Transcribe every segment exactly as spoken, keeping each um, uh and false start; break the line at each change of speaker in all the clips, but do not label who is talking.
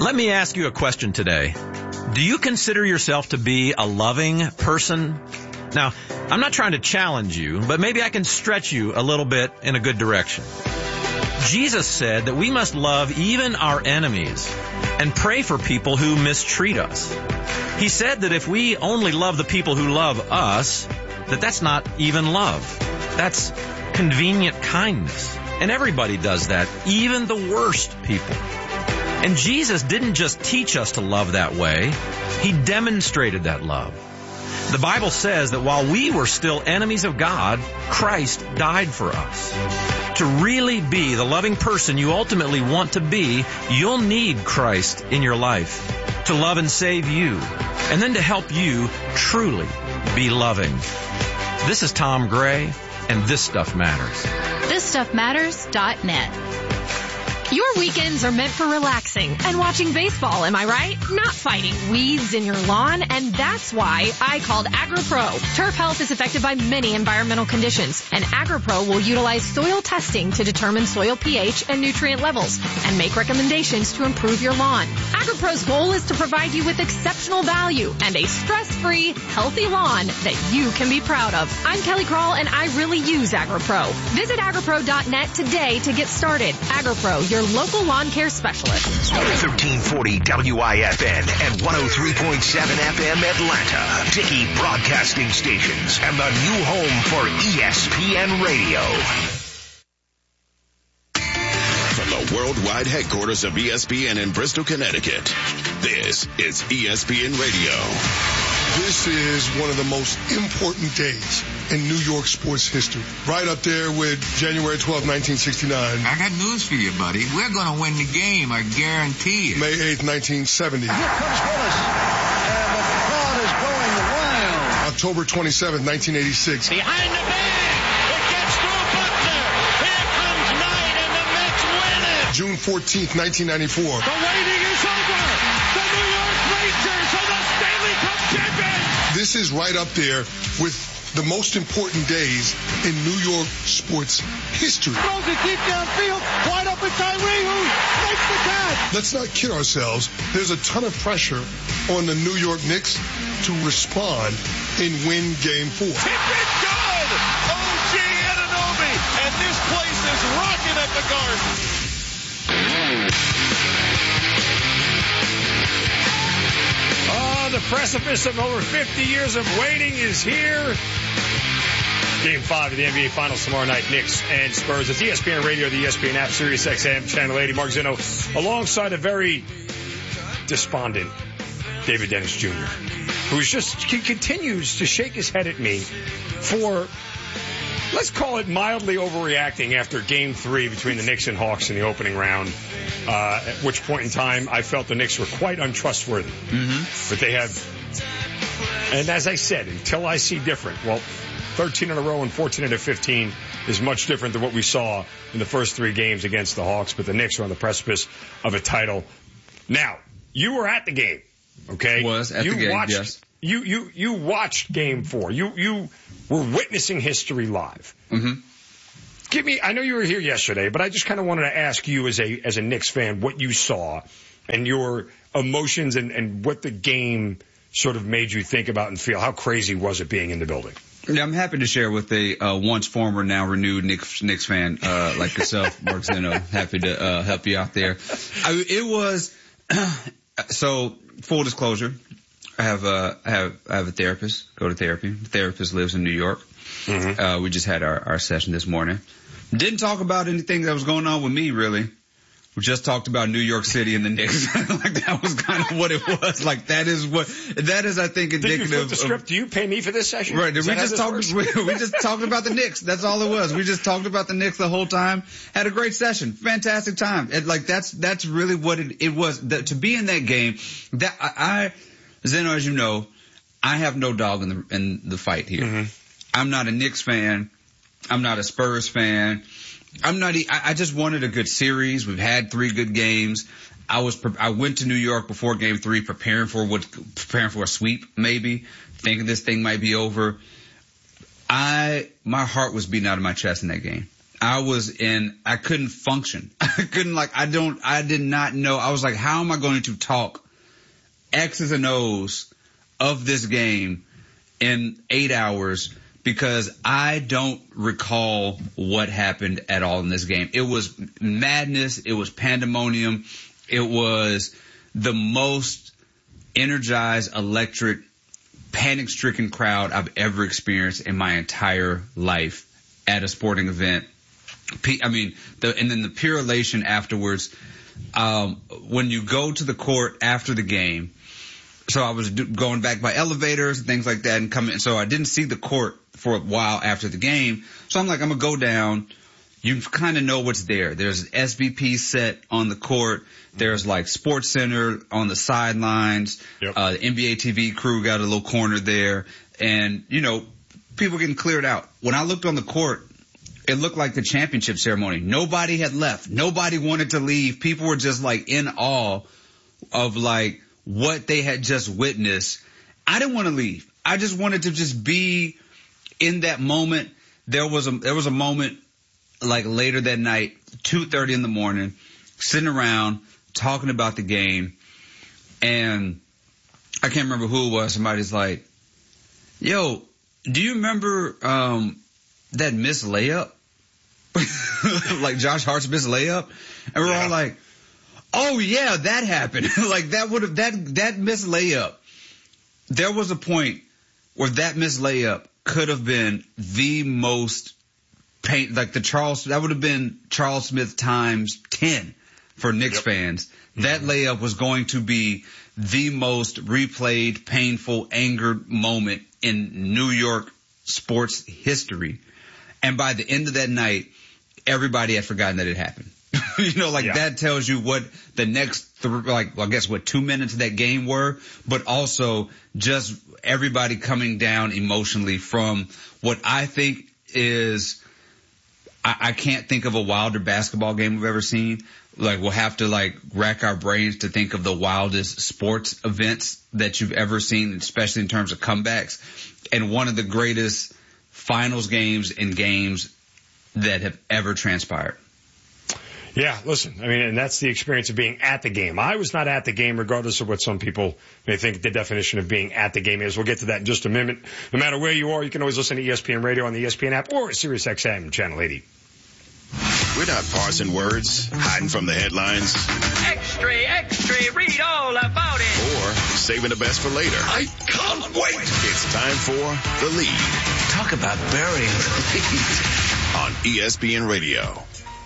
Let me ask you a question today. Do you consider yourself to be a loving person? Now, I'm not trying to challenge you, but maybe I can stretch you a little bit in a good direction. Jesus said that we must love even our enemies and pray for people who mistreat us. He said that if we only love the people who love us, that that's not even love. That's convenient kindness. And everybody does that, even the worst people. And Jesus didn't just teach us to love that way. He demonstrated that love. The Bible says that while we were still enemies of God, Christ died for us. To really be the loving person you ultimately want to be, you'll need Christ in your life to love and save you, and then to help you truly be loving. This is Tom Gray, and This Stuff Matters.
this stuff matters dot net. Your weekends are meant for relaxing and watching baseball, am I right? Not fighting weeds in your lawn, and that's why I called AgriPro. Turf health is affected by many environmental conditions, and AgriPro will utilize soil testing to determine soil pH and nutrient levels and make recommendations to improve your lawn. AgriPro's goal is to provide you with exceptional value and a stress-free, healthy lawn that you can be proud of. I'm Kelly Krall, and I really use AgriPro. Visit agripro dot net today to get started. AgriPro, your local lawn care specialist.
thirteen forty W I F N and one oh three point seven F M Atlanta. Dickey Broadcasting Stations and the new home for E S P N Radio.
From the worldwide headquarters of E S P N in Bristol, Connecticut, this is E S P N Radio.
This is one of the most important days in New York sports history. Right up there with January twelfth, nineteen sixty-nine.
I got news for you, buddy. We're going to win the game, I guarantee it.
May eighth, nineteen seventy.
Here comes Willis, and the crowd is going wild.
October twenty-seventh, nineteen eighty-six.
Behind the bag, it gets through Butler. Here comes Knight, and the Mets win it.
June fourteenth, nineteen ninety-four.
The waiting is over. The New York Rangers are the Stanley Cup champions.
This is right up there with the most important days in New York sports history.
Throws it deep downfield, wide open Tyree, who makes the catch.
Let's not kid ourselves. There's a ton of pressure on the New York Knicks to respond and win Game Four.
Tip it good. O G Anunoby, and this place is rocking at the Garden.
Oh, the precipice of over fifty years of waiting is here. Game five of the N B A Finals tomorrow night, Knicks and Spurs. It's E S P N Radio, the E S P N app, Sirius X M, Channel eighty. Mark Zinno, alongside a very despondent David Dennis Junior, who's just, he continues to shake his head at me for, let's call it mildly overreacting after Game three between the Knicks and Hawks in the opening round, uh, at which point in time I felt the Knicks were quite untrustworthy. Mm-hmm. But they have, and as I said, until I see different, well, thirteen in a row and fourteen out of fifteen is much different than what we saw in the first three games against the Hawks, but the Knicks are on the precipice of a title. Now, you were at the game, okay?
Was at
you
the game,
watched,
yes.
You, you, you watched Game four. You, you were witnessing history live.
Mm-hmm.
Give me, I know you were here yesterday, but I just kind of wanted to ask you as a, as a Knicks fan what you saw and your emotions and, and what the game sort of made you think about and feel. How crazy was it being in the building?
Yeah, I'm happy to share with a uh, once former, now renewed Knicks, Knicks fan uh, like yourself, Mark Zinno. Happy to uh, help you out there. I, it was so full disclosure. I have a I have I have a therapist. Go to therapy. The therapist lives in New York. Mm-hmm. Uh, we just had our, our session this morning. Didn't talk about anything that was going on with me really. We just talked about New York City and the Knicks. Like that was kind of what it was. Like that is what that is. I think indicative.
Did you flip the script?
Of,
Do you pay me for this session?
Right. Did we just talk? We, we just talked about the Knicks. That's all it was. We just talked about the Knicks the whole time. Had a great session. Fantastic time. It, like that's that's really what it, it was. That, to be in that game. That I, I Zeno, as you know, I have no dog in the in the fight here. Mm-hmm. I'm not a Knicks fan. I'm not a Spurs fan. I'm not. I just wanted a good series. We've had three good games. I was. I went to New York before Game Three, preparing for what, preparing for a sweep, maybe thinking this thing might be over. I, my heart was beating out of my chest in that game. I was in, I couldn't function. I couldn't like, I don't, I did not know. I was like, how am I going to talk X's and O's of this game in eight hours? Because I don't recall what happened at all in this game. It was madness. It was pandemonium. It was the most energized, electric, panic-stricken crowd I've ever experienced in my entire life at a sporting event. I mean, the, and then the pure elation afterwards. Um, when you go to the court after the game, so I was do, going back by elevators and things like that and coming. So I didn't see the court for a while after the game. So I'm like, I'm going to go down. You kind of know what's there. There's S V P set on the court. There's like Sports Center on the sidelines. Yep. Uh, the N B A T V crew got a little corner there. And, you know, people getting cleared out. When I looked on the court, it looked like the championship ceremony. Nobody had left. Nobody wanted to leave. People were just like in awe of like what they had just witnessed. I didn't want to leave. I just wanted to just be in that moment. There was a, there was a moment like later that night, two thirty in the morning, sitting around talking about the game. And I can't remember who it was. Somebody's like, yo, do you remember, um, that missed layup? Like Josh Hart's missed layup? And we're yeah. all like, oh yeah, that happened. Like that would have, that, that missed layup. There was a point where that missed layup could have been the most pain, like the Charles, that would have been Charles Smith times ten for Knicks yep. fans. Mm-hmm. That layup was going to be the most replayed, painful, angered moment in New York sports history. And by the end of that night, everybody had forgotten that it happened. You know, like yeah. that tells you what the next, th- like, well, I guess what two minutes of that game were, but also just everybody coming down emotionally from what I think is, I, I can't think of a wilder basketball game we've ever seen. Like we'll have to like rack our brains to think of the wildest sports events that you've ever seen, especially in terms of comebacks. And one of the greatest finals games and games that have ever transpired.
Yeah, listen, I mean, and that's the experience of being at the game. I was not at the game, regardless of what some people may think the definition of being at the game is. We'll get to that in just a minute. No matter where you are, you can always listen to E S P N Radio on the E S P N app or Sirius X M Channel eighty.
We're not parsing words, hiding from the headlines.
Extra, extra, read all about it.
Or saving the best for later.
I can't wait.
It's time for The Lead.
Talk about burying the lead.
On E S P N Radio.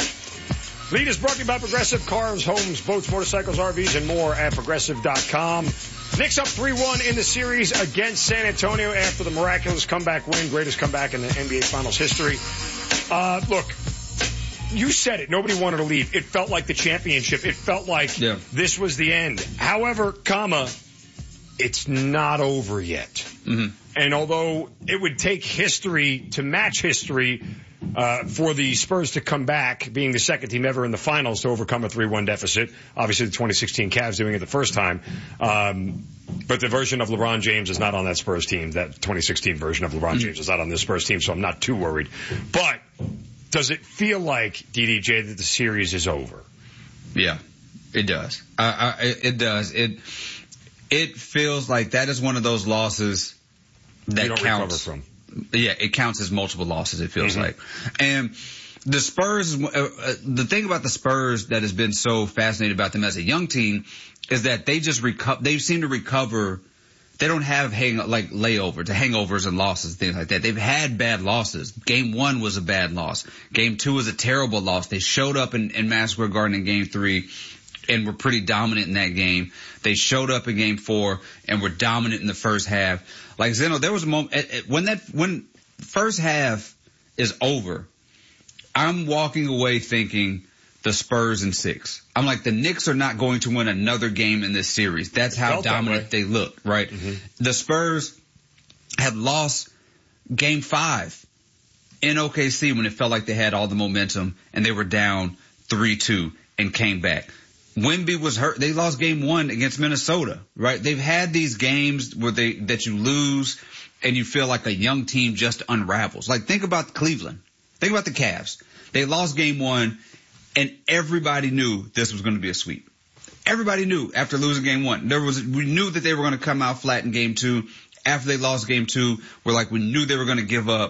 Lead is brought to you by Progressive Cars, Homes, Boats, Motorcycles, R Vs, and more at Progressive dot com. Knicks up three one in the series against San Antonio after the miraculous comeback win, greatest comeback in the N B A Finals history. Uh, look, you said it. Nobody wanted to leave. It felt like the championship. It felt like yeah. this was the end. However, comma, it's not over yet. Mm-hmm. And although it would take history to match history uh, for the Spurs to come back, being the second team ever in the finals to overcome a three one deficit, obviously the twenty sixteen Cavs doing it the first time, um, but the version of LeBron James is not on that Spurs team. That twenty sixteen version of LeBron James is not on this Spurs team, so I'm not too worried. But does it feel like, D D J, that the series is over?
Yeah, it does. I, I, it does. It it feels like that is one of those losses that
you don't
counts.
recover from.
Yeah, it counts as multiple losses, it feels mm-hmm. like. And the Spurs, uh, uh, the thing about the Spurs that has been so fascinating about them as a young team is that they just reco- they seem to recover. They don't have hang like layovers, hangovers and losses, things like that. They've had bad losses. Game one was a bad loss. Game two was a terrible loss. They showed up in, in Madison Square Garden in game three and were pretty dominant in that game. They showed up in game four and were dominant in the first half. Like Zeno, there was a moment at, at, when that when first half is over, I'm walking away thinking the Spurs in six. I'm like, the Knicks are not going to win another game in this series. That's how dominant they look, right? Mm-hmm. The Spurs had lost game five in O K C when it felt like they had all the momentum and they were down three two and came back. Wemby was hurt. They lost game one against Minnesota, right? They've had these games where they, that you lose and you feel like a young team just unravels. Like think about Cleveland. Think about the Cavs. They lost game one, and everybody knew this was going to be a sweep. Everybody knew after losing game one. There was, we knew that they were going to come out flat in game two. After they lost game two, we're like, we knew they were going to give up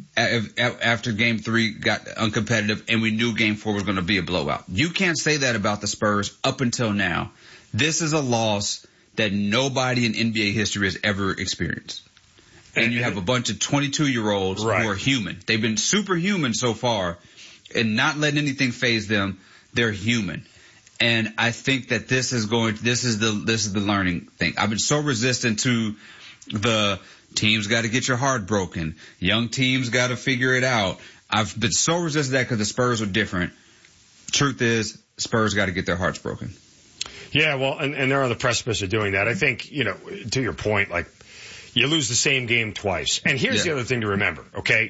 after game three got uncompetitive, and we knew game four was going to be a blowout. You can't say that about the Spurs up until now. This is a loss that nobody in N B A history has ever experienced. And you have a bunch of twenty-two-year-olds right. who are human. They've been superhuman so far, and not letting anything faze them. They're human. And I think that this is going, this is the, this is the learning thing. I've been so resistant to the teams got to get your heart broken. Young teams got to figure it out. I've been so resistant to that because the Spurs are different. Truth is, Spurs got to get their hearts broken.
Yeah, well, and, and they're on the precipice of doing that. I think, you know, to your point, like, you lose the same game twice. And here's yeah. the other thing to remember, okay?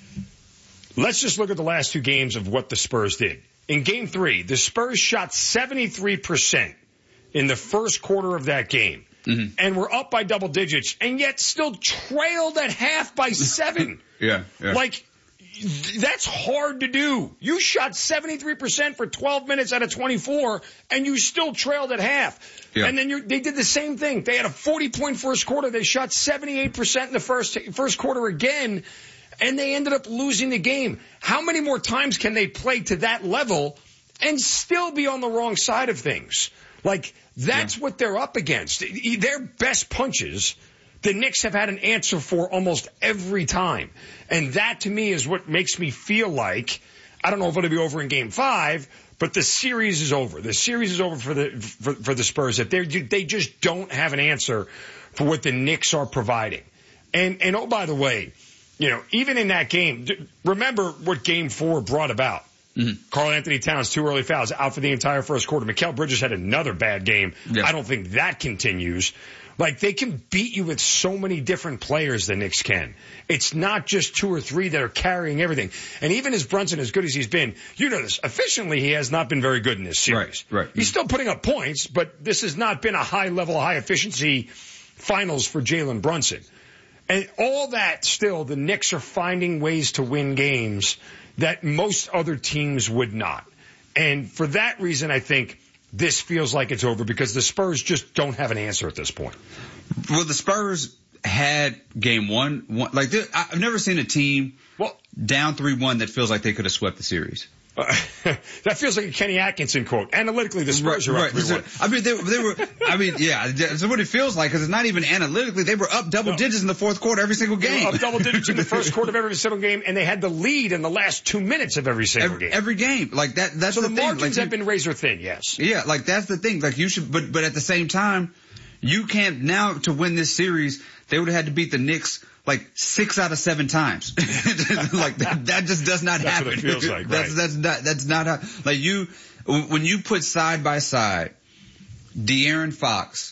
Let's just look at the last two games of what the Spurs did. In game three, the Spurs shot seventy-three percent in the first quarter of that game. Mm-hmm. And were up by double digits, and yet still trailed at half by seven.
yeah, yeah.
Like, that's hard to do. You shot seventy-three percent for twelve minutes out of twenty-four, and you still trailed at half. Yeah. And then you're, they did the same thing. They had a forty-point first quarter. They shot seventy-eight percent in the first first quarter again, and they ended up losing the game. How many more times can they play to that level and still be on the wrong side of things? Like, that's yeah. what they're up against. Their best punches, the Knicks have had an answer for almost every time. And that, to me, is what makes me feel like, I don't know if it'll be over in game five, but the series is over. The series is over for the for, for the Spurs. That they they just don't have an answer for what the Knicks are providing. And, and oh, by the way, you know, even in that game, remember what game four brought about. Mm-hmm. Karl Anthony Towns, two early fouls, out for the entire first quarter. Mikal Bridges had another bad game. Yeah. I don't think that continues. Like, they can beat you with so many different players, the Knicks can. It's not just two or three that are carrying everything. And even as Brunson, as good as he's been, you know this, efficiently he has not been very good in this series.
Right, right.
He's still putting up points, but this has not been a high-level, high-efficiency finals for Jalen Brunson. And all that still, the Knicks are finding ways to win games that most other teams would not. And for that reason, I think this feels like it's over because the Spurs just don't have an answer at this point.
Well, the Spurs had game one. one like this, I've never seen a team well, down three one that feels like they could have swept the series.
Uh, that feels like a Kenny Atkinson quote. Analytically, the Spurs right, are up three one.
I mean, they, they were, I mean, yeah, that's what it feels like because it's not even analytically. They were up double no. digits in the fourth quarter every single game.
They were up double digits in the first quarter of every single game, and they had the lead in the last two minutes of every single
every,
game.
Every game. Like that, that's
so
the,
the
thing.
margins
like,
have been razor thin, yes.
Yeah, like that's the thing. Like you should, but, but at the same time, you can't now to win this series, they would have had to beat the Knicks like six out of seven times. Like that, that just does not
that's
happen.
That's what it feels like, right.
That's, that's not, that's not how, like you, when you put side by side De'Aaron Fox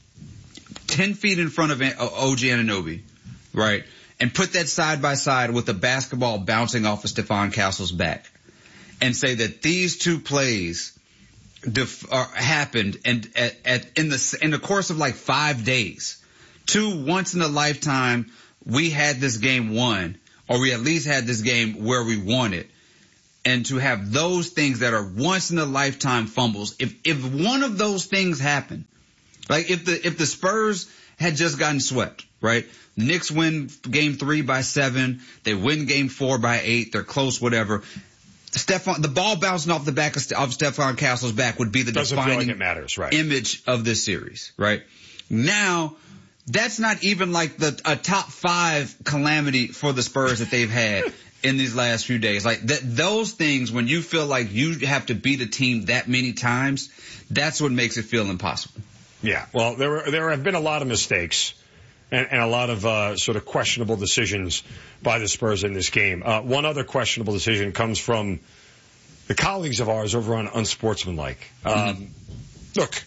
ten feet in front of O G Anunoby, right? And put that side by side with the basketball bouncing off of Stephon Castle's back and say that these two plays def, are, happened and at, at, in the, in the course of like five days, two once in a lifetime, we had this game won, or we at least had this game where we won it. And to have those things that are once in a lifetime fumbles, if, if one of those things happen, like if the, if the Spurs had just gotten swept, right? The Knicks win game three by seven. They win game four by eight. They're close, whatever. Stephon, the ball bouncing off the back of, of Stephon Castle's back would be the
Doesn't
defining
feel like it matters, right.
image of this series, right? Now, that's not even like the a top five calamity for the Spurs that they've had in these last few days. Like that, those things, when you feel like you have to beat a team that many times, that's what makes it feel impossible.
Yeah, well, there were, there have been a lot of mistakes and, and a lot of uh, sort of questionable decisions by the Spurs in this game. Uh, one other questionable decision comes from the colleagues of ours over on Unsportsmanlike. Um, mm-hmm. Look,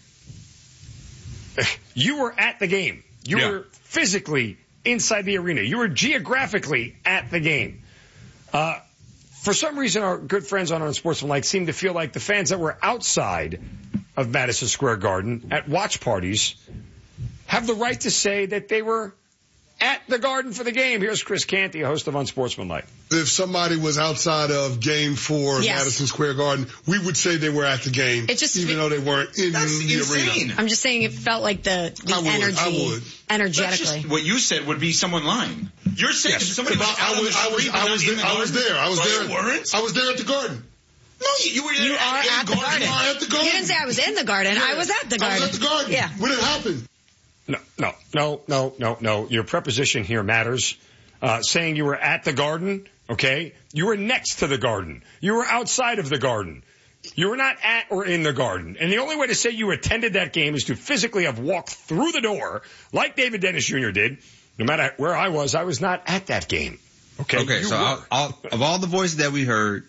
you were at the game. You yeah. were physically inside the arena. You were geographically at the game. Uh, for some reason, our good friends on Unsportsmanlike seem to feel like the fans that were outside of Madison Square Garden at watch parties have the right to say that they were at the Garden for the game. Here's Chris Canty, host of Unsportsmanlike.
If somebody was outside of Game Four of
Yes.
Madison Square Garden, we would say they were at the game,
It just-
even though they weren't in
That's
the
insane.
arena.
I'm just saying it felt like the, the
I would,
energy,
I would.
energetically.
That's just what you said would be someone lying. You're saying if somebody was
I
out on
was,
the
I was,
street,
I
but
was,
not in
there,
the
I was
garden?
there. I was
No,
there.
you weren't.
I was there at the Garden.
No, you, you were
You
there
are
at,
at the garden.
You are at the Garden.
You didn't say I was in the garden. I was at the garden.
I was at the Garden.
Yeah.
When it happened.
No, no, no, no, no, no. Your preposition here matters. Uh, saying you were at the Garden, okay? You were next to the Garden. You were outside of the Garden. You were not at or in the Garden. And the only way to say you attended that game is to physically have walked through the door, like David Dennis Junior did. No matter where I was, I was not at that game. Okay?
Okay,
You
so
were.
I'll, I'll, of all the voices that we heard,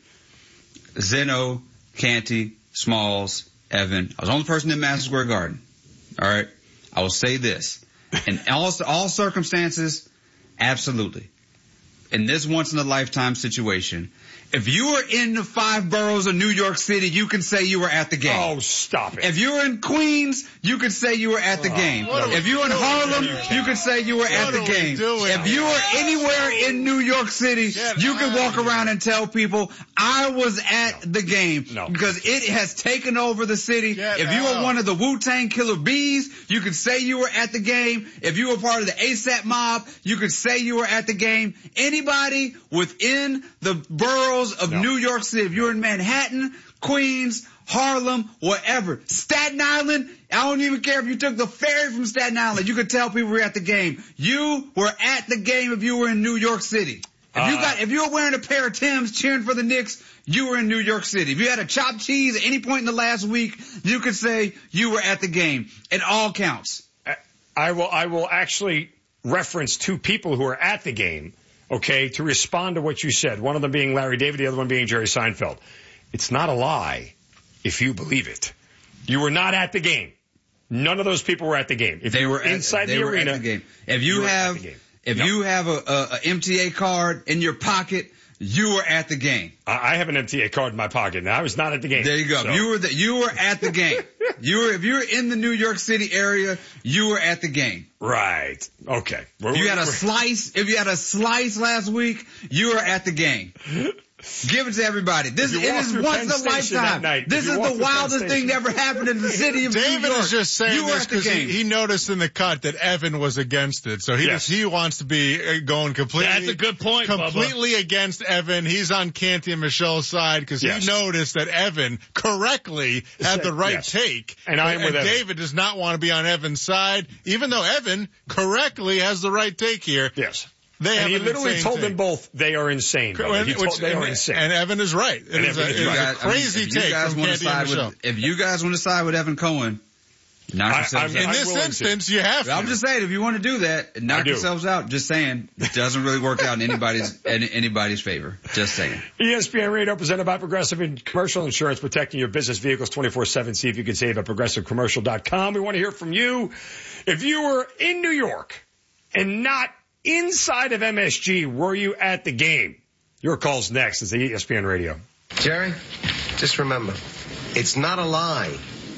Zeno, Canty, Smalls, Evan, I was the only person in Madison Square Garden. All right? I will say this. In all, all circumstances, absolutely. In this once-in-a-lifetime situation, if you were in the five boroughs of New York City, you can say you were at the game.
Oh, stop it.
If you were in Queens, you could say you were at the
Oh,
game.
what are
If
we
you were in
doing?
Harlem,
You
you could say you were at
What
the
are we
game.
doing?
If you were anywhere in New York City,
Get
you could
out
walk
of
around and tell people, I was at the game.
No.
Because it has taken over the city.
Get
If you were
out.
one of the Wu-Tang Killer Bees, you could say you were at the game. If you were part of the ASAP mob, you could say you were at the game. Anybody within the boroughs of
No.
New York City, if you're in Manhattan, Queens, Harlem, whatever, Staten Island, I don't even care if you took the ferry from Staten Island, you could tell people were at the game. You were at the game if you were in New York City. If you
Uh,
got, if you were wearing a pair of Timbs cheering for the Knicks, you were in New York City. If you had a chopped cheese at any point in the last week, you could say you were at the game. It all counts.
I will, I will actually reference two people who are at the game, okay, to respond to what you said. One of them being Larry David, the other one being Jerry Seinfeld. It's not a lie if you believe it. You were not at the game. None of those people were at the game. If
They
you
were at,
inside
they
the
were
arena.
at the game. If you,
you were at
have,
the game.
if
No.
you have a, a, a M T A card in your pocket, you were at the game.
I I have an M T A card in my pocket, and I was not at the game.
There you go.
So-
You were the, you were at the game. You were if you were in the New York City area, you were at the game.
Right. Okay. We're,
If you had a
we're-
slice, if you had a slice last week, you were at the game. Give it to everybody. This
If you
it
walked
is
through
once
Penn
a
Station that
lifetime.
night,
This
if you
is
walked
the
through Penn
wildest thing
Station-
that ever happened in the city of New
David
York.
is just saying
you were
this
at the
because he,
game.
he noticed in the cut that Evan was against it, so he
Yes.
just, he wants to be uh, going completely.
That's a good point, Bubba.
Completely against Evan. He's on Canty and Michelle's side because
Yes.
he noticed that Evan correctly had the right
Yes.
take,
And I am with Evan.
David does not want to be on Evan's side, even though Evan correctly has the right take here.
Yes.
They have
And he
an
literally
insane
told
take.
them both they are insane. brother.
And,
He told,
which-
they are
and-
insane.
and Evan is right. It
And
is
Evan
a,
is
it is
right.
a
I mean,
crazy
if you
take
guys
from
wanna
Canty and
side
Michelle.
with, if you guys want to side with Evan Cohen, knock
I-
yourselves
I'm-
out.
In this
willing to.
instance, you have to.
I'm just saying, if you want to do that, knock
do.
yourselves out. Just saying, it doesn't really work out in anybody's in anybody's favor. Just saying.
E S P N Radio presented by Progressive in Commercial Insurance, protecting your business vehicles twenty-four seven. See if you can save at progressive commercial dot com. We want to hear from you. If you were in New York and not inside of M S G, were you at the game? Your call's next. It's the E S P N Radio.
Jerry, just remember, it's not a lie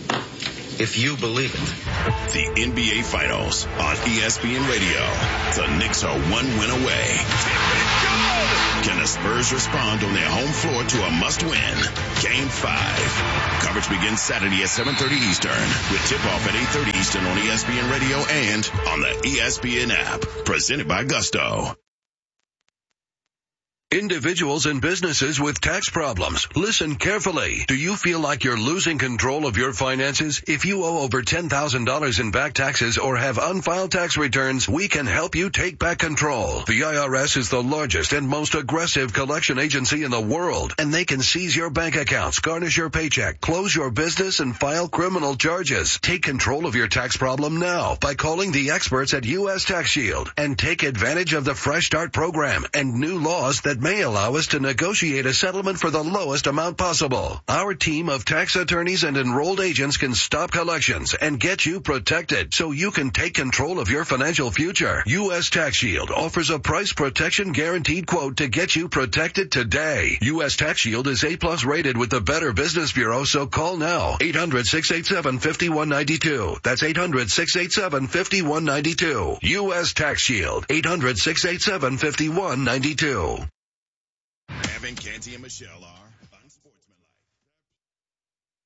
if you believe it.
The N B A Finals on E S P N Radio. The Knicks are one win away. Can the Spurs respond on their home floor to a must-win? Game five. Coverage begins Saturday at seven thirty Eastern with tip-off at eight thirty Eastern on E S P N Radio and on the E S P N app. Presented by Gusto.
Individuals and businesses with tax problems, listen carefully. Do you feel like you're losing control of your finances? If you owe over ten thousand dollars in back taxes or have unfiled tax returns, we can help you take back control. The I R S is the largest and most aggressive collection agency in the world, and they can seize your bank accounts, garnish your paycheck, close your business, and file criminal charges. Take control of your tax problem now by calling the experts at U S Tax Shield and take advantage of the Fresh Start program and new laws that may allow us to negotiate a settlement for the lowest amount possible. Our team of tax attorneys and enrolled agents can stop collections and get you protected so you can take control of your financial future. U S Tax Shield offers a price protection guaranteed quote to get you protected today. U S Tax Shield is A plus rated with the Better Business Bureau, so call now. eight hundred, six eight seven, five one nine two. That's eight hundred, six eight seven, five one nine two. U S Tax Shield. eight hundred, six eight seven, five one nine two.
Evan, Canty, and Michelle are